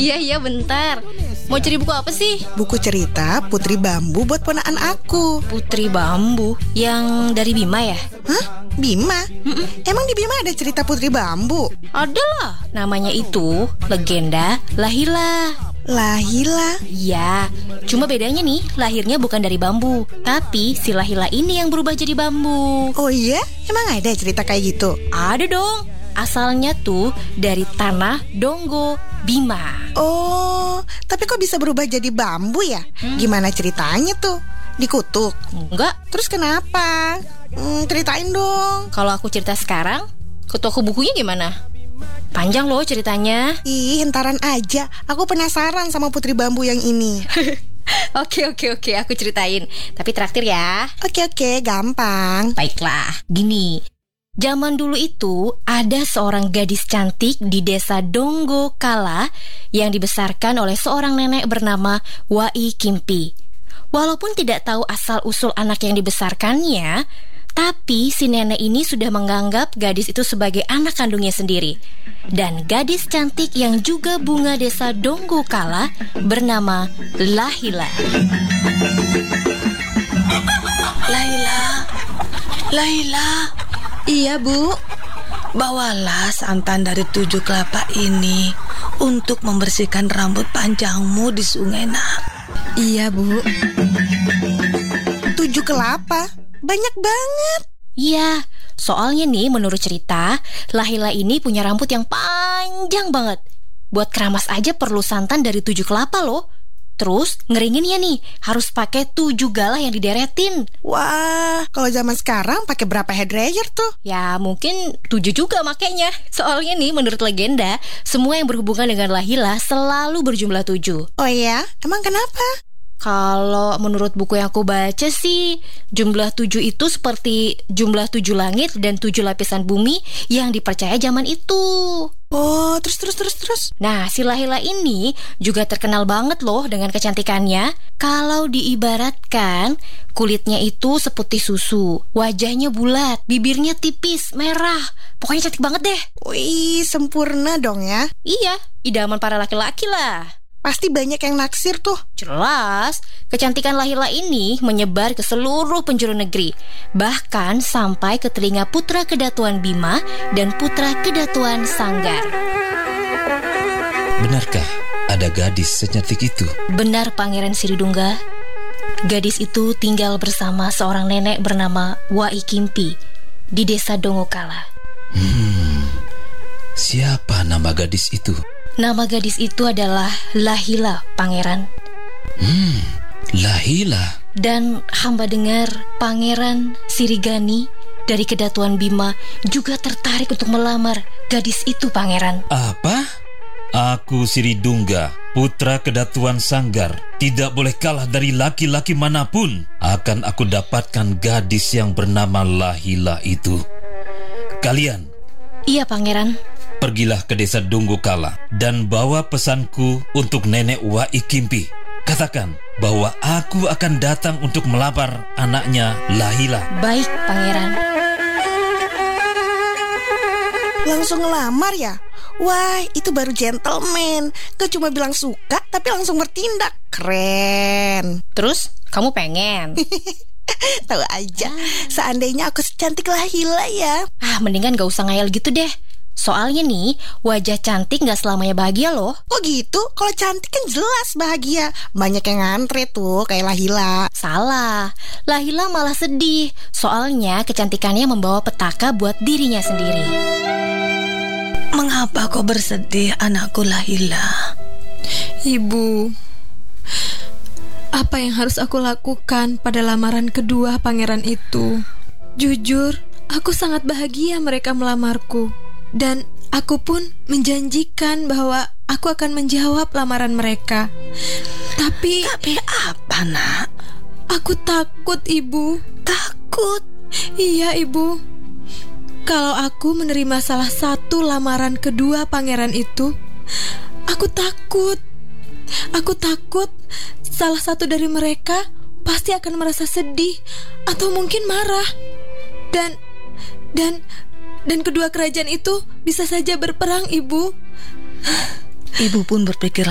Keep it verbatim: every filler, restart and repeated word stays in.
Iya, iya bentar. Mau cari buku apa sih? Buku cerita Putri Bambu buat ponakan aku. Putri Bambu? Yang dari Bima ya? Hah? Bima? Mm-mm. Emang di Bima ada cerita Putri Bambu? Ada lah. Namanya itu Legenda Lahila. Lahila? Iya, cuma bedanya nih, lahirnya bukan dari bambu, tapi si Lahila ini yang berubah jadi bambu. Oh iya? Emang ada cerita kayak gitu? Ada dong. Asalnya tuh dari tanah Donggo, Bima. Oh, tapi kok bisa berubah jadi bambu ya? Hmm. Gimana ceritanya tuh? Dikutuk? Enggak. Terus kenapa? Hmm, ceritain dong. Kalau aku cerita sekarang, ke toko bukunya gimana? Panjang loh ceritanya. Ih, hentaran aja. Aku penasaran sama Putri Bambu yang ini. Oke, oke, oke. Aku ceritain. Tapi traktir ya. Oke, oke. Gampang. Baiklah. Gini. Zaman dulu itu ada seorang gadis cantik di desa Donggo Kala yang dibesarkan oleh seorang nenek bernama Wai Kimpi. Walaupun tidak tahu asal-usul anak yang dibesarkannya, tapi si nenek ini sudah menganggap gadis itu sebagai anak kandungnya sendiri. Dan gadis cantik yang juga bunga desa Donggo Kala bernama Lahila. Lahila, Lahila. Iya, Bu. Bawalah santan dari tujuh kelapa ini untuk membersihkan rambut panjangmu di sungai, Nak. Iya, Bu. Tujuh kelapa? Banyak banget. Iya, soalnya nih menurut cerita, Lahila ini punya rambut yang panjang banget. Buat keramas aja perlu santan dari tujuh kelapa loh. Terus ngeringinnya nih harus pakai tujuh galah yang dideretin. Wah, kalau zaman sekarang pakai berapa hair dryer tuh? Ya mungkin tujuh juga makanya. Soalnya nih menurut legenda, semua yang berhubungan dengan Lahila selalu berjumlah tujuh. Oh iya? Emang kenapa? Kalau menurut buku yang aku baca sih, jumlah tujuh itu seperti jumlah tujuh langit dan tujuh lapisan bumi yang dipercaya zaman itu. Oh, terus terus terus terus. Nah, si Lahila ini juga terkenal banget loh dengan kecantikannya. Kalau diibaratkan, kulitnya itu seputih susu, wajahnya bulat, bibirnya tipis, merah. Pokoknya cantik banget deh. Wih, sempurna dong ya. Iya, idaman para laki-laki lah. Pasti banyak yang naksir tuh. Jelas, kecantikan Lahila ini menyebar ke seluruh penjuru negeri, bahkan sampai ke telinga putra kedatuan Bima dan putra kedatuan Sanggar. Benarkah ada gadis secantik itu? Benar, Pangeran Siridungga. Gadis itu tinggal bersama seorang nenek bernama Wai Kimpi di desa Donggo Kala. Hmm, siapa nama gadis itu? Nama gadis itu adalah Lahila, Pangeran. Hmm, Lahila. Dan hamba dengar Pangeran Sirigani dari kedatuan Bima juga tertarik untuk melamar gadis itu, Pangeran. Apa? Aku Siridungga, putra kedatuan Sanggar, tidak boleh kalah dari laki-laki manapun. Akan aku dapatkan gadis yang bernama Lahila itu. Kalian? Iya, Pangeran. Pergilah ke desa Donggo Kala dan bawa pesanku untuk nenek Wai Kimpi. Katakan bahwa aku akan datang untuk melamar anaknya Lahila. Baik, Pangeran. Langsung ngelamar ya? Wah, itu baru gentleman. Gak cuma bilang suka, tapi langsung bertindak. Keren. Terus, kamu pengen? Tahu aja, seandainya aku secantik Lahila ya. Ah, mendingan gak usah ngayal gitu deh. Soalnya nih, wajah cantik gak selamanya bahagia loh. Kok gitu? Kalau cantik kan jelas bahagia. Banyak yang ngantre tuh kayak Lahila. Salah, Lahila malah sedih. Soalnya kecantikannya membawa petaka buat dirinya sendiri. Mengapa kau bersedih, anakku Lahila? Ibu, apa yang harus aku lakukan pada lamaran kedua pangeran itu? Jujur, aku sangat bahagia mereka melamarku. Dan aku pun menjanjikan bahwa aku akan menjawab lamaran mereka. Tapi Tapi apa, Nak? aku takut, Ibu. Takut? Iya, Ibu. Kalau aku menerima salah satu lamaran kedua pangeran itu, aku takut. Aku takut salah satu dari mereka pasti akan merasa sedih atau mungkin marah. Dan Dan Dan kedua kerajaan itu bisa saja berperang, Ibu. Ibu pun berpikir